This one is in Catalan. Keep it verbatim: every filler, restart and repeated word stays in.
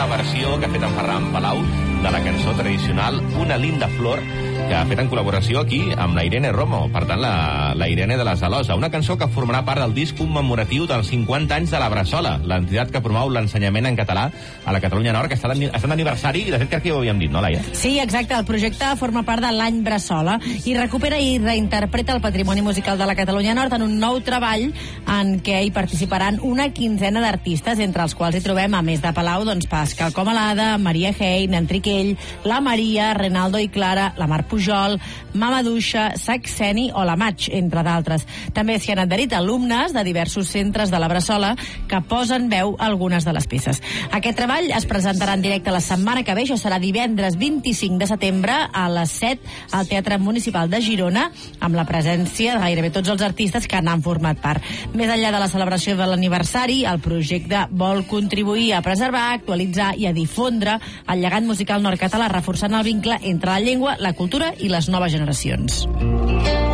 la versió que ha fet en Ferran Palau de la cançó tradicional Una linda flor, que ha fet en col·laboració aquí amb la Irene Romo, per tant, la, la Irene de les Alosa. Una cançó que formarà part del disc commemoratiu dels cinquanta anys de la Bressola, l'entitat que promou l'ensenyament en català a la Catalunya Nord, que està d'aniversari, i de fet crec que ja ho havíem dit, no, Laia? Sí, exacte. El projecte forma part de l'any Bressola i recupera i reinterpreta el patrimoni musical de la Catalunya Nord en un nou treball en què hi participaran una quinzena d'artistes, entre els quals hi trobem, a més de Palau, doncs Pascal Comalada, Maria Hein, Enriquell, la Maria, Renaldo i Clara, la Mar Pujol, Mama Duixa, Saxeni o la Maig, entre d'altres. També s'hi han adherit alumnes de diversos centres de la Bressola que posen veu a algunes de les peces. Aquest treball es presentarà en directe la setmana que ve, això serà divendres vint-i-cinc de setembre a les set al Teatre Municipal de Girona, amb la presència de gairebé tots els artistes que n'han format part. Més enllà de la celebració de l'aniversari, el projecte vol contribuir a preservar, actualitzar i a difondre el llegat musical nord-català, reforçant el vincle entre la llengua, la cultura i les noves generacions.